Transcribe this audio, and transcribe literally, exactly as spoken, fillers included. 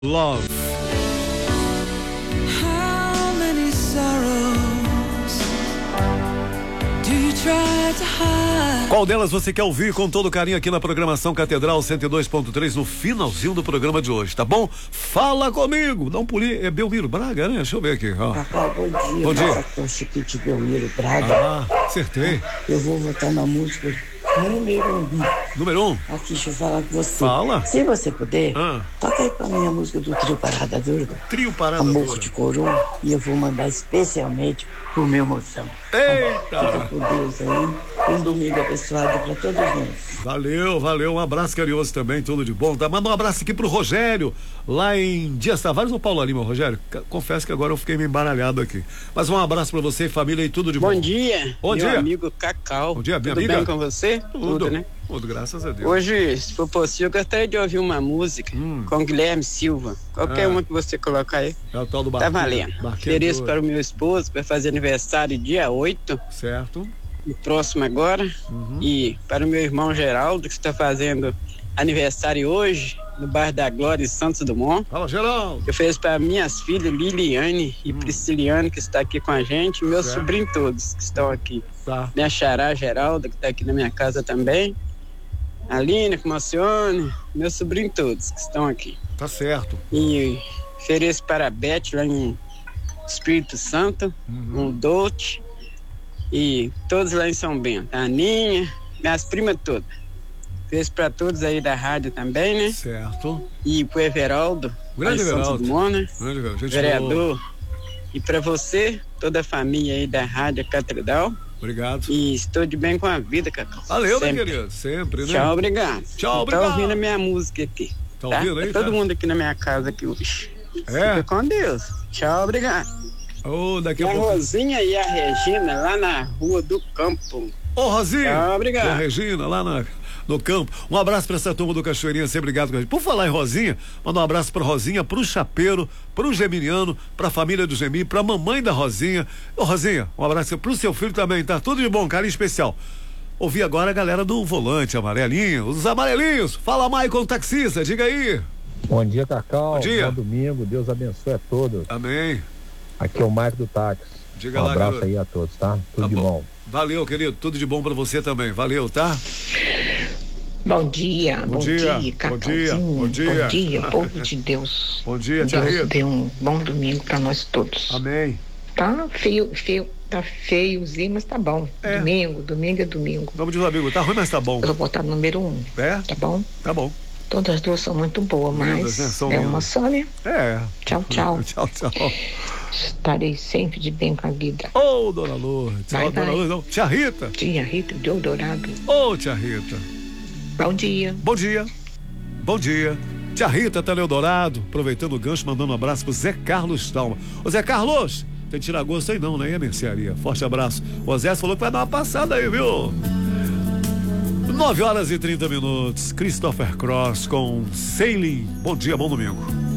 Love. How many sorrows do you try to hide? Qual delas você quer ouvir com todo carinho aqui na programação Catedral cento e dois ponto três no finalzinho do programa de hoje, tá bom? Fala comigo, dá um pulinho, é Belmiro Braga, né? Deixa eu ver aqui, ó. Cacau, bom dia. Bom dia. Nossa, com o Chiquite Belmiro Braga. Ah, acertei. Eu vou votar na música número um. Número um. Aqui, deixa eu falar com você. Fala. Se você puder, Ah. toca aí pra mim a música do Trio Parada Dura. Trio Parada Amor Dura. de Coroa. E eu vou mandar especialmente pro meu moção. Eita! Fica com Deus aí. Um domingo abençoado pra todos nós. Valeu, valeu, um abraço carinhoso também, tudo de bom, tá? Manda um abraço aqui pro Rogério, lá em Dias Tavares ou Paulo Lima, Rogério? Confesso que agora eu fiquei meio embaralhado aqui. Mas um abraço pra você e família e tudo de bom. Bom dia, Bom meu dia. amigo Cacau. Bom dia, minha Tudo amiga. bem com você? Tudo, né? Tudo, graças a Deus. Hoje, se for possível, eu gostaria de ouvir uma música Hum. com Guilherme Silva. Qualquer Ah. uma que você colocar aí. É o tal do Tá barquinho. valendo. Barquinho Queria do- isso para o meu esposo, que vai fazer aniversário dia oito, Certo. no próximo agora. Uhum. E para o meu irmão Geraldo, que está fazendo aniversário hoje, no bairro da Glória, em Santos Dumont. Fala, Geraldo. Eu fiz para minhas filhas Liliane e Prisciliane, que está aqui com a gente, e meus Certo. sobrinhos todos que estão aqui. Tá. Minha xará Geralda, que está aqui na minha casa também. Aline, que emocione, meus sobrinhos todos que estão aqui. Tá certo. E ofereço para a Beth lá em Espírito Santo, Uhum. um Dolce, e todos lá em São Bento. A Aninha, minhas primas todas. Ofereço para todos aí da rádio também, né? Certo. E pro Everaldo, Grande lá em Santos Everaldo. Dumont, né? Grande, gente boa. Vereador. E para você, toda a família aí da Rádio Catedral. Obrigado. E estou de bem com a vida, Cacau. Valeu, meu Sempre. querido. Sempre, né? Tchau, obrigado. Tchau, Tá obrigado. ouvindo a minha música aqui. Tá Tá? ouvindo aí, Tá todo tá? mundo aqui na minha casa aqui hoje. É? Fica com Deus. Tchau, obrigado. Ô, daqui E a a pouco. Rosinha e a Regina lá na Rua do Campo. Ô, Rosinha. Tchau, obrigado. E a Regina, lá na, no campo. Um abraço pra essa turma do Cachoeirinha, sempre ligado com a gente. Por falar em Rosinha, manda um abraço pra Rosinha, pro Chapeiro, pro Geminiano, pra família do Gemi, pra mamãe da Rosinha. Ô, Rosinha, um abraço pro seu filho também, tá? Tudo de bom, carinho especial. Ouvi agora a galera do volante amarelinho, os amarelinhos. Fala, Maicon, taxista, diga aí. Bom dia, Cacau. Bom dia. Bom domingo. Deus abençoe a todos. Amém. Aqui é o Maico do Táxi. Diga um lá, abraço garoto. aí a todos, tá? Tudo Tá de bom. Valeu, querido. Tudo de bom pra você também. Valeu, tá? Bom dia, Bom bom, dia, dia, bom Cacauzinho, dia, bom dia. bom dia, povo de Deus. Bom dia, tia Deus Rita. dê um bom domingo para nós todos. Amém. Tá feio, feio, tá feiozinho, mas tá bom. É. Domingo, domingo é domingo. Vamos dizer, amigo, tá ruim, mas tá bom. Eu vou botar no número um, É? tá bom? Tá bom. Todas as duas são muito boas, Lindas, mas né? São é lindas. uma só, né? É. Tchau, tchau. Tchau, tchau. Estarei sempre de bem com a vida. Ô, dona Lourdes. Vai, Ó, dona vai. Lourdes, não. Tia Rita. Tia Rita de Eldorado. Ô, tia Rita. Bom dia. Bom dia. Bom dia. Tia Rita tá no Eldorado, aproveitando o gancho, mandando um abraço pro Zé Carlos Talma. Ô, Zé Carlos, tem que tirar gosto aí não, né? É mercearia. Forte abraço. O Zé falou que vai dar uma passada aí, viu? nove horas e trinta minutos. Christopher Cross com Sailing. Bom dia, bom domingo.